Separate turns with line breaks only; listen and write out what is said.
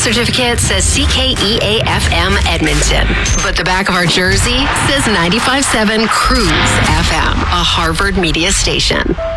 certificate says CKEA-FM Edmonton, but the back of our jersey says 95.7 Cruise FM, a Harvard media station.